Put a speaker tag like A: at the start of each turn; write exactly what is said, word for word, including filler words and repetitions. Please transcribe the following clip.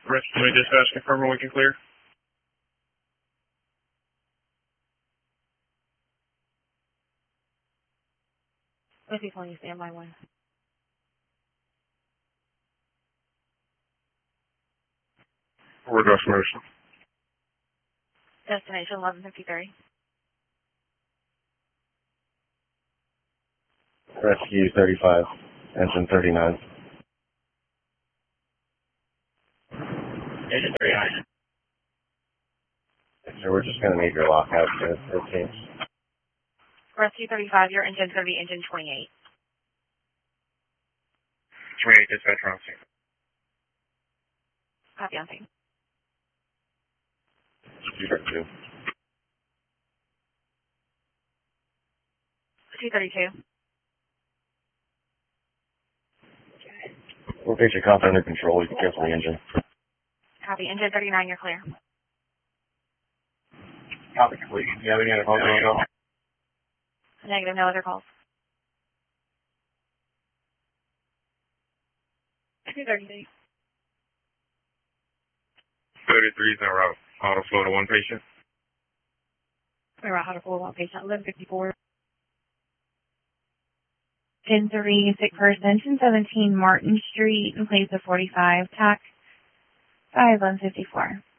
A: Rescue dispatch, confirm when we can clear.
B: Rescue twenty, standby one.
A: Forward destination.
B: Destination eleven fifty-three.
C: Rescue thirty-five, engine thirty-nine.
A: Engine thirty-nine.
C: So we're just going to need your lockout to fifteen.
B: Rescue thirty-five, your engine's going to be engine twenty-eight.
A: twenty-eight, dispatch, on scene.
B: Copy on scene.
C: two thirty-two.
B: two thirty-two.
C: We'll get your comp under control. You can cancel the engine.
B: Copy. Engine thirty-nine, you're clear.
A: Copy complete. Do you have any other calls?
B: Negative, no other calls. two thirty-three.
A: thirty-three is en route. Auto flow to one patient.
B: We're out of one patient, eleven fifty-four. ten three, sick person, ten seventeen Martin Street, in place of forty-five, tax five one fifty-four.